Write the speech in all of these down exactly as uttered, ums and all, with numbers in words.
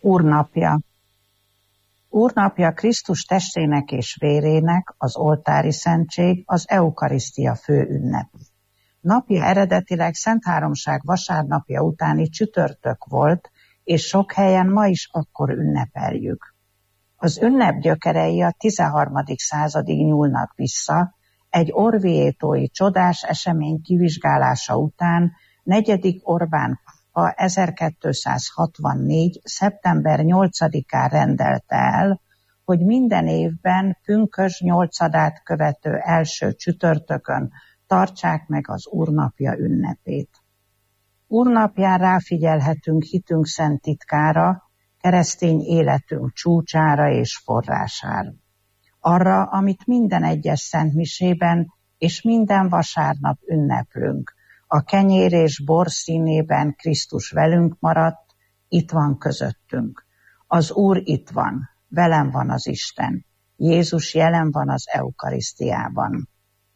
Úrnapja. Úrnapja Krisztus testének és vérének, az oltári szentség, az eukarisztia fő ünnep. Napja eredetileg Szentháromság vasárnapja utáni csütörtök volt, és sok helyen ma is akkor ünnepeljük. Az ünnep gyökerei a tizenharmadik századig nyúlnak vissza, egy orvietói csodás esemény kivizsgálása után negyedik Orbán pápa ezerkétszázhatvannégy. szeptember nyolcadikán rendelte el, hogy minden évben pünkösd nyolcadát követő első csütörtökön tartsák meg az Úrnapja ünnepét. Úrnapján ráfigyelhetünk hitünk szent titkára, keresztény életünk csúcsára és forrására. Arra, amit minden egyes szentmisében és minden vasárnap ünneplünk. A kenyér és bor színében Krisztus velünk maradt, itt van közöttünk. Az Úr itt van, velem van az Isten. Jézus jelen van az eukarisztiában.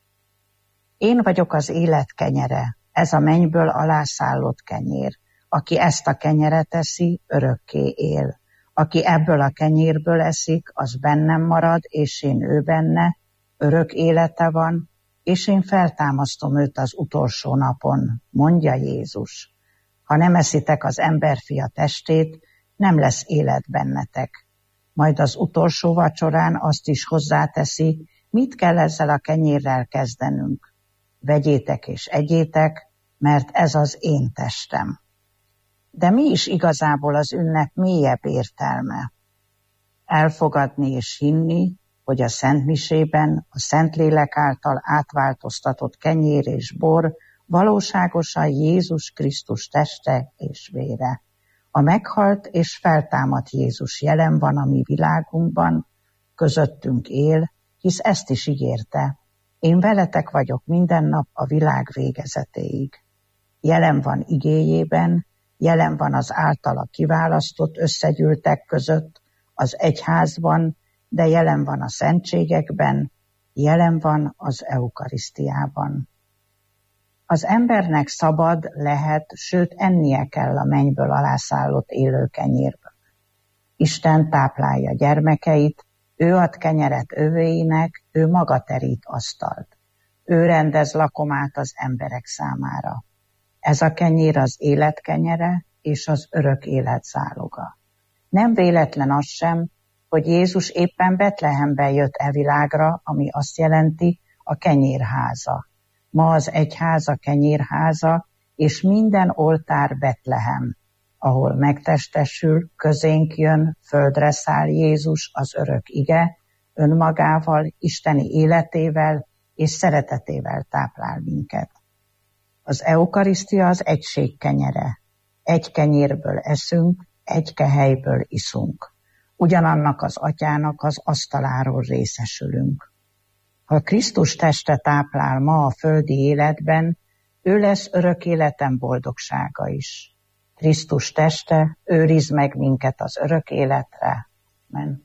Én vagyok az élet kenyere, ez a mennyből alászállott kenyér. Aki ezt a kenyeret eszi, örökké él. Aki ebből a kenyérből eszik, az bennem marad, és én ő benne, örök élete van, és én feltámasztom őt az utolsó napon, mondja Jézus. Ha nem eszitek az emberfia testét, nem lesz élet bennetek. Majd az utolsó vacsorán azt is hozzáteszi, mit kell ezzel a kenyérrel kezdenünk. Vegyétek és egyétek, mert ez az én testem. De mi is igazából az ünnep mélyebb értelme? Elfogadni és hinni, hogy a szentmisében a Szentlélek által átváltoztatott kenyér és bor valóságosan Jézus Krisztus teste és vére. A meghalt és feltámadt Jézus jelen van a mi világunkban, közöttünk él, hisz ezt is ígérte. Én veletek vagyok minden nap a világ végezetéig. Jelen van igéjében, jelen van az általa kiválasztott összegyűltek között, az egyházban, de jelen van a szentségekben, jelen van az eukarisztiában. Az embernek szabad, lehet, sőt ennie kell a mennyből alászállott élő kenyérből. Isten táplálja gyermekeit, ő ad kenyeret övéinek, ő maga terít asztalt. Ő rendez lakomát az emberek számára. Ez a kenyér az élet kenyere és az örök élet záloga. Nem véletlen az sem, hogy Jézus éppen Betlehemben jött e világra, ami azt jelenti a kenyérháza. Ma az egyház a kenyérháza, és minden oltár Betlehem, ahol megtestesül, közénk jön, földre száll Jézus az örök ige, önmagával, isteni életével és szeretetével táplál minket. Az eukarisztia az egység kenyere. Egy kenyérből eszünk, egy kehelyből iszunk. Ugyanannak az atyának az asztaláról részesülünk. Ha Krisztus teste táplál ma a földi életben, ő lesz örök életem boldogsága is. Krisztus teste őriz meg minket az örök életre. Amen.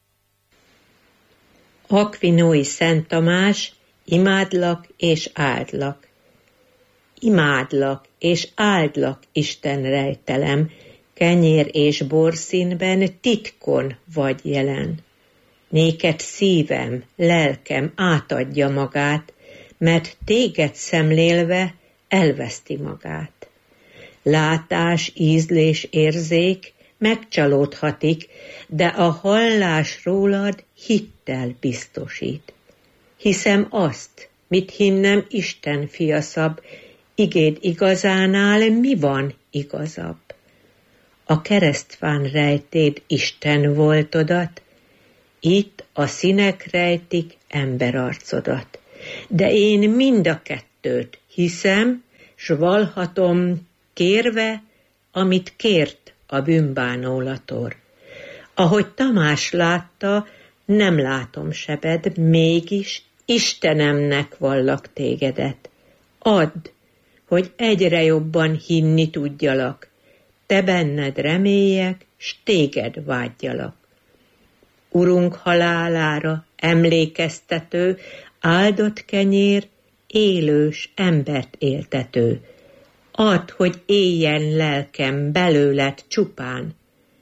Akvinói Szent Tamás, imádlak és áldlak. Imádlak és áldlak, Isten rejtelem, kenyér és borszínben titkon vagy jelen. Néked szívem, lelkem átadja magát, mert téged szemlélve elveszti magát. Látás, ízlés, érzék megcsalódhatik, de a hallás rólad hittel biztosít. Hiszem azt, mit hinnem Isten fia szab, igéd igazánál mi van igazabb? A keresztfán rejtéd Isten voltodat, itt a színek rejtik emberarcodat. De én mind a kettőt hiszem, s vallhatom kérve, amit kért a bűnbánólator. Ahogy Tamás látta, nem látom sebed, mégis Istenemnek vallak tégedet. Add, hogy egyre jobban hinni tudjalak, te benned reméljek, s téged vágyjalak. Urunk halálára emlékeztető, áldott kenyér, élős embert éltető. Add, hogy éljen lelkem belőled csupán,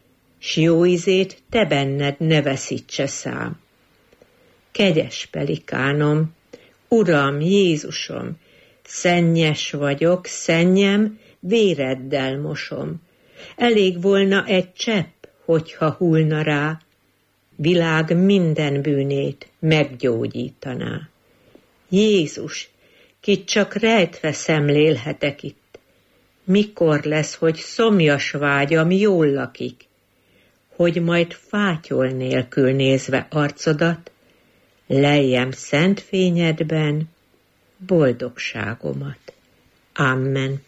s jó ízét te benned ne veszítse szám. Kegyes pelikánom, Uram, Jézusom, szennyes vagyok, szennyem véreddel mosom. Elég volna egy csepp, hogyha hullna rá, világ minden bűnét meggyógyítaná. Jézus, kit csak rejtve szemlélhetek itt, mikor lesz, hogy szomjas vágyam jól lakik, hogy majd fátyol nélkül nézve arcodat, leljem szent fényedben boldogságomat. Amen.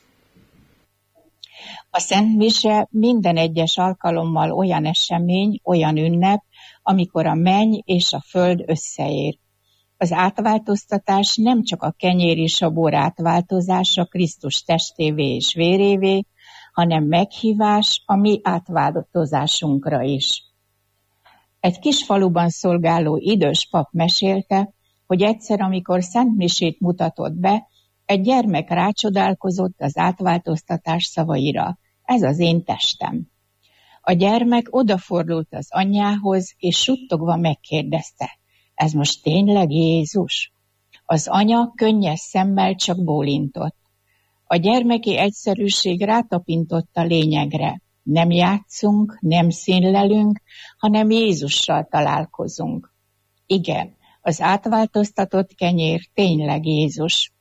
A Szent Mise minden egyes alkalommal olyan esemény, olyan ünnep, amikor a menny és a föld összeér. Az átváltoztatás nem csak a kenyér és a bor átváltozása Krisztus testévé és vérévé, hanem meghívás a mi átváltozásunkra is. Egy kis faluban szolgáló idős pap mesélte, hogy egyszer, amikor Szent Misét mutatott be, egy gyermek rácsodálkozott az átváltoztatás szavaira. Ez az én testem. A gyermek odafordult az anyjához, és suttogva megkérdezte, ez most tényleg Jézus? Az anya könnyes szemmel csak bólintott. A gyermeki egyszerűség rátapintott a lényegre. Nem játszunk, nem színlelünk, hanem Jézussal találkozunk. Igen, az átváltoztatott kenyér tényleg Jézus.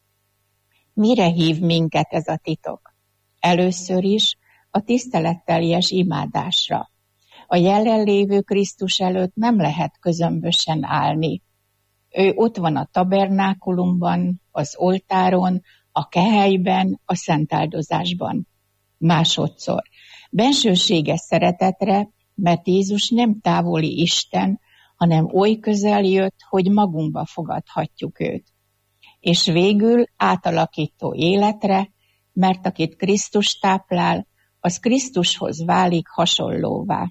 Mire hív minket ez a titok? Először is a tiszteletteljes imádásra. A jelenlévő Krisztus előtt nem lehet közömbösen állni. Ő ott van a tabernákulumban, az oltáron, a kehelyben, a szentáldozásban. Másodszor, bensőséges szeretetre, mert Jézus nem távoli Isten, hanem oly közel jött, hogy magunkba fogadhatjuk őt. És végül átalakító életre, mert akit Krisztus táplál, az Krisztushoz válik hasonlóvá.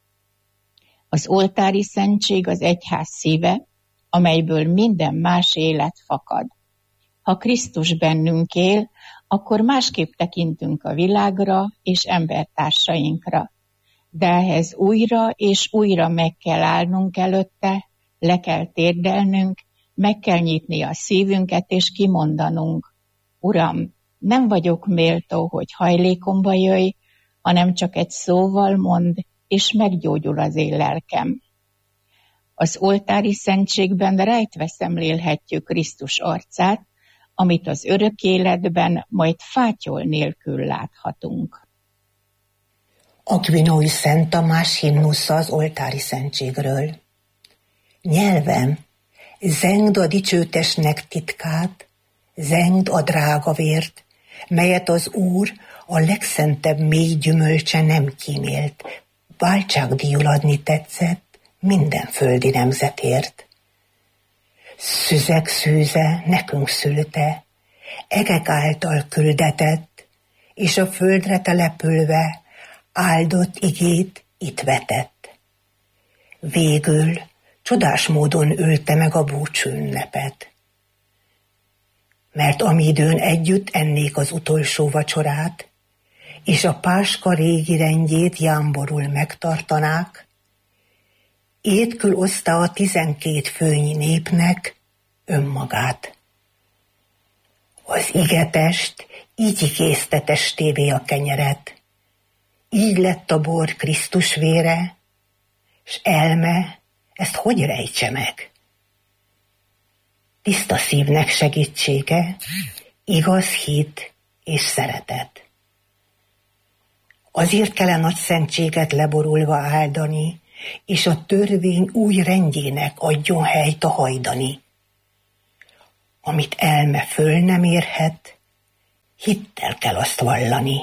Az oltári szentség az egyház szíve, amelyből minden más élet fakad. Ha Krisztus bennünk él, akkor másképp tekintünk a világra és embertársainkra. De ehhez újra és újra meg kell állnunk előtte, le kell térdelnünk, meg kell nyitni a szívünket és kimondanunk. Uram, nem vagyok méltó, hogy hajlékomba jöjj, hanem csak egy szóval mond, és meggyógyul az én lelkem. Az oltári szentségben rejtve szemlélhetjük Krisztus arcát, amit az örök életben majd fátyol nélkül láthatunk. Akvinói Szent Tamás himnusza az oltári szentségről. Nyelvem, zengd a dicsőtesnek titkát, zengd a drága vért, melyet az Úr a legszentebb mély gyümölcse nem kímélt, váltságdíjul adni tetszett minden földi nemzetért. Szüzek szűze nekünk szülte, egek által küldetett, és a földre települve áldott igét itt vetett. Végül csodás módon ölte meg a búcsúünnepet. Mert amidőn együtt ennék az utolsó vacsorát, és a páska régi rendjét jámborul megtartanák, étkül oszta a tizenkét főnyi népnek önmagát. Az igetest így ikézte testévé a kenyeret, így lett a bor Krisztus vére, s elme ezt hogy rejtse meg? Tiszta szívnek segítsége, igaz hit és szeretet. Azért kell a nagy szentséget leborulva áldani, és a törvény új rendjének adjon helyt a hajdani. Amit elme föl nem érhet, hittel kell azt vallani.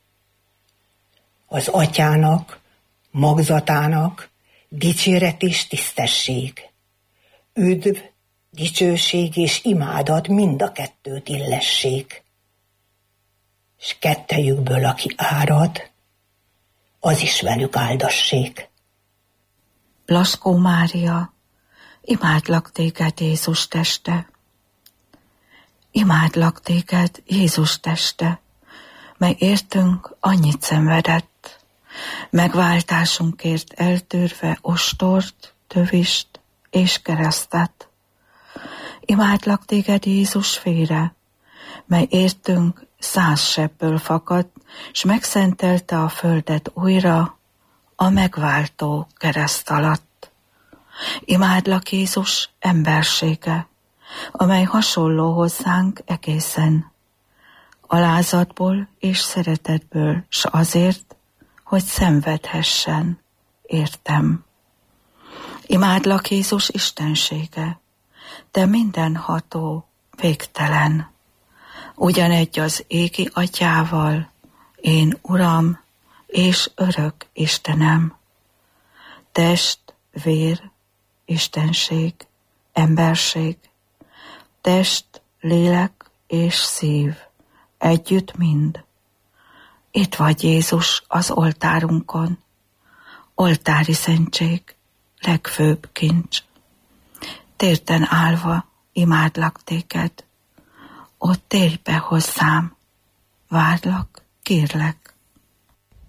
Az atyának, magzatának dicséret és tisztesség, üdv, dicsőség és imádat mind a kettőt illessék. S kettejükből, aki árad, az is velük áldassék. Blaskó Mária, imádlak téged, Jézus teste. Imádlak téged, Jézus teste, mely értünk annyit szenvedett, megváltásunkért eltörve ostort, tövist és keresztet. Imádlak téged, Jézus fére, mely értünk száz sebből fakadt, s megszentelte a földet újra a megváltó kereszt alatt. Imádlak Jézus embersége, amely hasonló hozzánk egészen, alázatból és szeretetből, s azért, hogy szenvedhessen, értem. Imádlak Jézus istensége, te mindenható, végtelen, ugyanegy az égi atyával, én Uram és örök Istenem. Test, vér, istenség, emberség, test, lélek és szív, együtt mind. Itt vagy Jézus az oltárunkon, oltári szentség, legfőbb kincs. Térden állva imádlak téged, ott térj be hozzám, várlak, kérlek.